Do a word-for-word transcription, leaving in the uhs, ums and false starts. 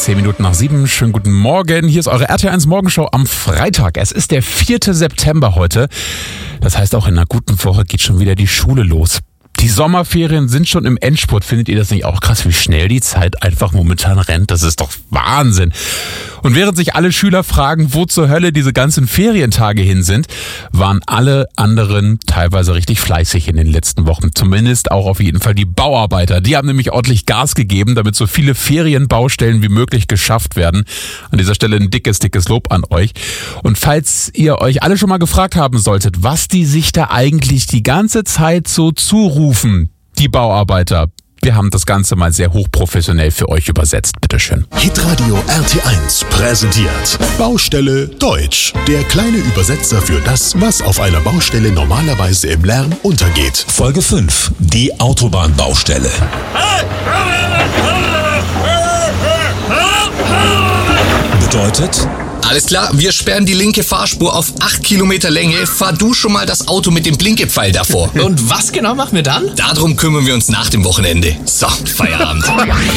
zehn Minuten nach sieben. Schönen guten Morgen. Hier ist eure R T eins Morgenshow am Freitag. Es ist der vierte September heute. Das heißt, auch in einer guten Woche geht schon wieder die Schule los. Die Sommerferien sind schon im Endspurt. Findet ihr das nicht auch krass, wie schnell die Zeit einfach momentan rennt? Das ist doch Wahnsinn. Und während sich alle Schüler fragen, wo zur Hölle diese ganzen Ferientage hin sind, waren alle anderen teilweise richtig fleißig in den letzten Wochen. Zumindest auch auf jeden Fall die Bauarbeiter. Die haben nämlich ordentlich Gas gegeben, damit so viele Ferienbaustellen wie möglich geschafft werden. An dieser Stelle ein dickes, dickes Lob an euch. Und falls ihr euch alle schon mal gefragt haben solltet, was die sich da eigentlich die ganze Zeit so zurufen, die Bauarbeiter, wir haben das Ganze mal sehr hochprofessionell für euch übersetzt. Bitteschön. Hitradio R T eins präsentiert Baustelle Deutsch. Der kleine Übersetzer für das, was auf einer Baustelle normalerweise im Lärm untergeht. Folge fünf. Die Autobahnbaustelle. Bedeutet... Alles klar, wir sperren die linke Fahrspur auf acht Kilometer Länge. Fahr du schon mal das Auto mit dem Blinkepfeil davor. Und was genau machen wir dann? Darum kümmern wir uns nach dem Wochenende. So, Feierabend.